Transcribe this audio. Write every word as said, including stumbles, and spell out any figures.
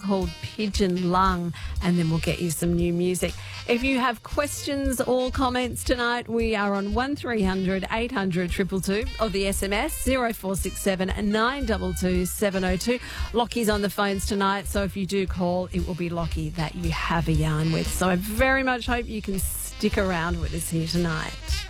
called Pigeon Lung, and then we'll get you some new music. If you have questions or comments tonight, we are on one three hundred eight hundred two two two or the S M S zero four six seven nine two two seven zero two. Lockie's on the phones tonight, so if you do call, it will be Lockie that you have a yarn with. So I very much hope you can stick around with us here tonight.